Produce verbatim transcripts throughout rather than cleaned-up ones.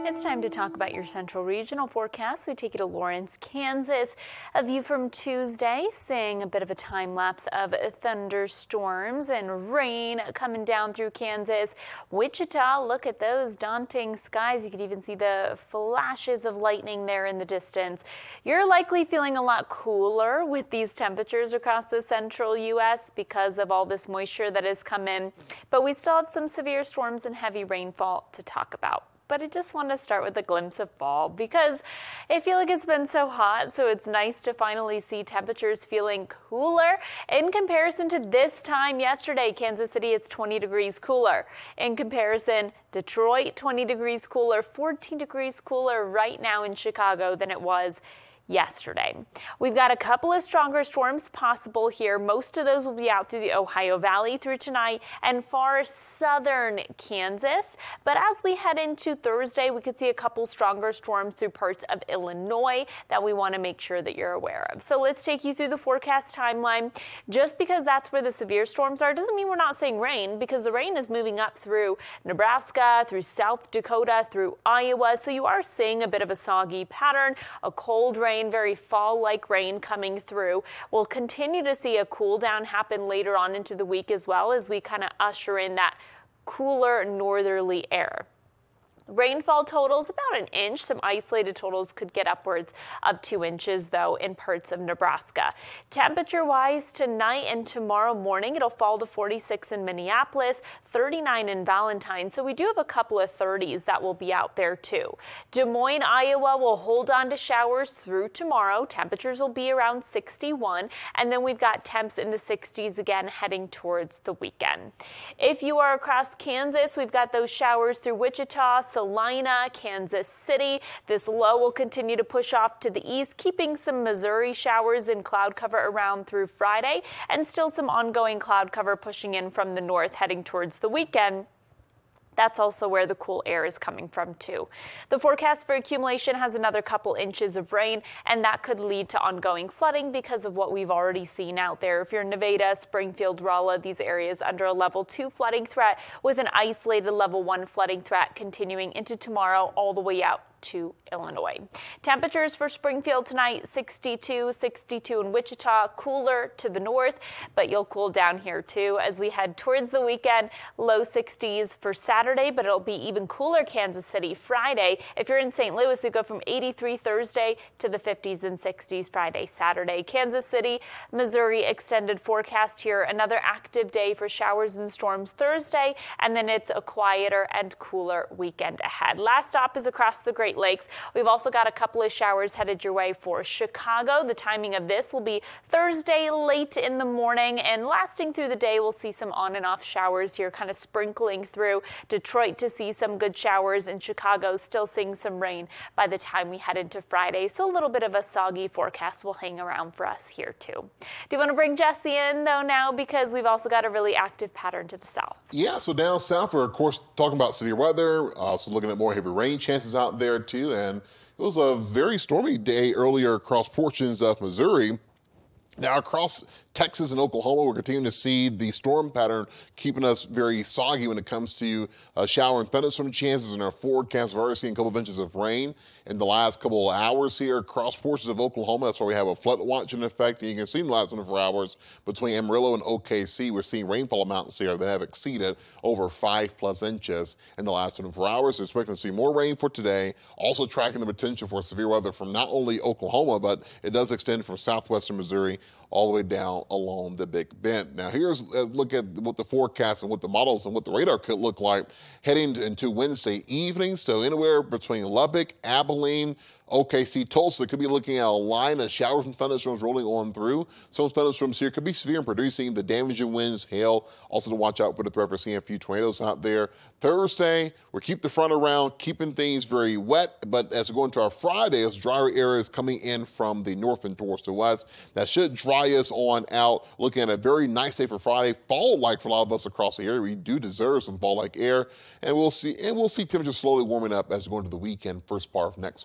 It's time to talk about your central regional forecast. We take you to Lawrence, Kansas. A view from Tuesday, seeing a bit of a time lapse of thunderstorms and rain coming down through Kansas. Wichita, look at those daunting skies. You could even see the flashes of lightning there in the distance. You're likely feeling a lot cooler with these temperatures across the central U S because of all this moisture that has come in. But we still have some severe storms and heavy rainfall to talk about. But I just want to start with a glimpse of fall because I feel like it's been so hot, so it's nice to finally see temperatures feeling cooler. In comparison to this time yesterday, Kansas City, it's twenty degrees cooler. In comparison, Detroit, twenty degrees cooler, fourteen degrees cooler right now in Chicago than it was yesterday. We've got a couple of stronger storms possible here. Most of those will be out through the Ohio Valley through tonight and far southern Kansas. But as we head into Thursday, we could see a couple stronger storms through parts of Illinois that we want to make sure that you're aware of. So let's take you through the forecast timeline. Just because that's where the severe storms are doesn't mean we're not seeing rain, because the rain is moving up through Nebraska, through South Dakota, through Iowa. So you are seeing a bit of a soggy pattern, a cold rain, very fall-like rain coming through. We'll continue to see a cool down happen later on into the week as well as we kind of usher in that cooler northerly air. Rainfall totals about an inch. Some isolated totals could get upwards of two inches, though, in parts of Nebraska. Temperature-wise, tonight and tomorrow morning, it'll fall to forty-six in Minneapolis, thirty-nine in Valentine. So we do have a couple of thirties that will be out there, too. Des Moines, Iowa will hold on to showers through tomorrow. Temperatures will be around sixty-one, and then we've got temps in the sixties again heading towards the weekend. If you are across Kansas, we've got those showers through Wichita, Salina, Kansas City. This low will continue to push off to the east, keeping some Missouri showers and cloud cover around through Friday, and still some ongoing cloud cover pushing in from the north heading towards the weekend. That's also where the cool air is coming from, too. The forecast for accumulation has another couple inches of rain, and that could lead to ongoing flooding because of what we've already seen out there. If you're in Nevada, Springfield, Rolla, these areas under a level two flooding threat with an isolated level one flooding threat continuing into tomorrow all the way out to Illinois. Temperatures for Springfield tonight, sixty-two, sixty-two in Wichita, cooler to the north, but you'll cool down here too as we head towards the weekend. Low sixties for Saturday, but it'll be even cooler Kansas City Friday. If you're in Saint Louis, we go from eighty-three Thursday to the fifties and sixties Friday, Saturday. Kansas City, Missouri extended forecast here. Another active day for showers and storms Thursday, and then it's a quieter and cooler weekend ahead. Last stop is across the Great Lakes. We've also got a couple of showers headed your way for Chicago. The timing of this will be Thursday late in the morning, and lasting through the day we'll see some on and off showers here kind of sprinkling through. Detroit to see some good showers, and Chicago still seeing some rain by the time we head into Friday. So a little bit of a soggy forecast will hang around for us here too. Do you want to bring Jesse in though now, because we've also got a really active pattern to the south? Yeah, so down south we're of course talking about severe weather, also looking at more heavy rain chances out there too, and it was a very stormy day earlier across portions of Missouri. Now across Texas and Oklahoma, we're continuing to see the storm pattern keeping us very soggy when it comes to uh, shower and thunderstorm chances in our forecast. We've already seen a couple of inches of rain in the last couple of hours here across portions of Oklahoma. That's why we have a flood watch in effect. And you can see in the last twenty-four hours between Amarillo and O K C, we're seeing rainfall amounts here that have exceeded over five plus inches in the last twenty-four hours. We're expecting to see more rain for today. Also tracking the potential for severe weather from not only Oklahoma, but it does extend from southwestern Missouri all the way down along the Big Bend. Now here's a look at what the forecast and what the models and what the radar could look like heading into Wednesday evening. So anywhere between Lubbock, Abilene, O K C, Tulsa could be looking at a line of showers and thunderstorms rolling on through. Some thunderstorms here could be severe and producing the damaging winds, hail. Also to watch out for the threat for seeing a few tornadoes out there. Thursday, we'll keep the front around, keeping things very wet. But as we go into our Friday, as drier areas coming in from the north and towards the west, that should dry us on out. Looking at a very nice day for Friday, fall-like for a lot of us across the area. We do deserve some fall-like air, and we'll see and we'll see temperatures slowly warming up as we go into the weekend, first part of next week. But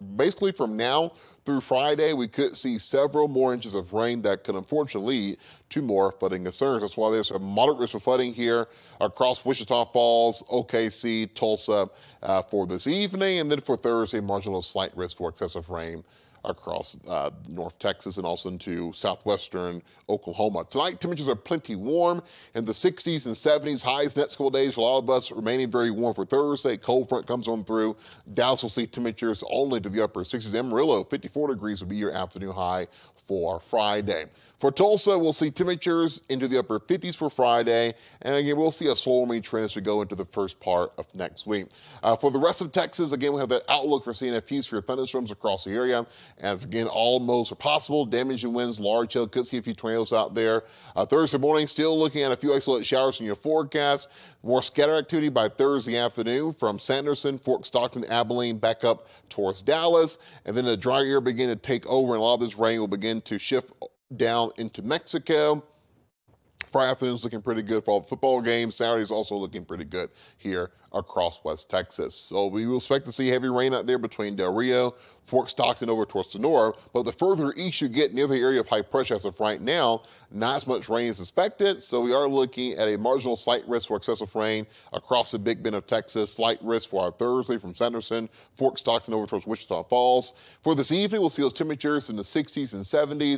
basically from now through Friday, we could see several more inches of rain that could unfortunately lead to more flooding concerns. That's why there's a moderate risk of flooding here across Wichita Falls, O K C, Tulsa uh, for this evening. And then for Thursday, marginal slight risk for excessive rain across uh, North Texas and also into southwestern Oklahoma. Tonight, temperatures are plenty warm in the sixties and seventies. Highs next couple days for a lot of us remaining very warm for Thursday. Cold front comes on through. Dallas will see temperatures only to the upper sixties. Amarillo, fifty-four degrees will be your afternoon high for Friday. For Tulsa, we'll see temperatures into the upper fifties for Friday. And again, we'll see a stormy trend as we go into the first part of next week. Uh, for the rest of Texas, again, we have that outlook for seeing a few severe thunderstorms across the area. As again, all modes are possible. Damaging winds, large hail, could see a few tornadoes out there. Uh, Thursday morning, still looking at a few isolated showers in your forecast. More scattered activity by Thursday afternoon from Sanderson, Fort Stockton, Abilene, back up towards Dallas. And then the dry air begin to take over, and a lot of this rain will begin to shift down into Mexico. Friday afternoon's looking pretty good for all the football games. Saturday's also looking pretty good here across West Texas. So we will expect to see heavy rain out there between Del Rio, Fort Stockton over towards Sonora. But the further east you get near the area of high pressure as of right now, not as much rain is expected. So we are looking at a marginal slight risk for excessive rain across the Big Bend of Texas. Slight risk for our Thursday from Sanderson, Fort Stockton over towards Wichita Falls. For this evening, we'll see those temperatures in the sixties and seventies.